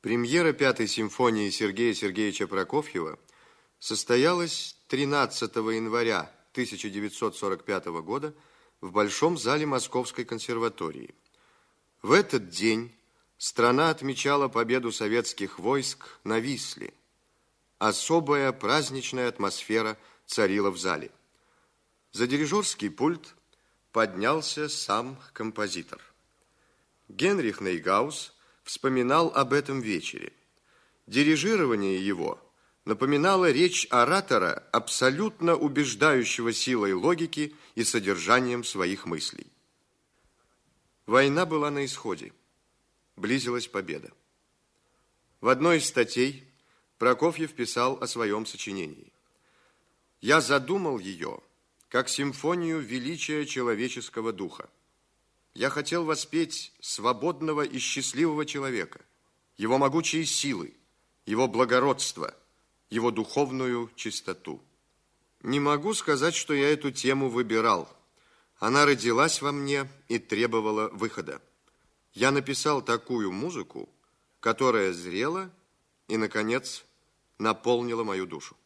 Премьера Пятой симфонии Сергея Сергеевича Прокофьева состоялась 13 января 1945 года в Большом зале Московской консерватории. В этот день страна отмечала победу советских войск на Висле. Особая праздничная атмосфера царила в зале. За дирижерский пульт поднялся сам композитор. Генрих Нейгаус вспоминал об этом вечере. Дирижирование его напоминало речь оратора, абсолютно убеждающего силой логики и содержанием своих мыслей. Война была на исходе. Близилась победа. В одной из статей Прокофьев писал о своем сочинении. «Я задумал ее как симфонию величия человеческого духа. Я хотел воспеть свободного и счастливого человека, его могучие силы, его благородство, его духовную чистоту. Не могу сказать, что я эту тему выбирал. Она родилась во мне и требовала выхода. Я написал такую музыку, которая зрела и, наконец, наполнила мою душу».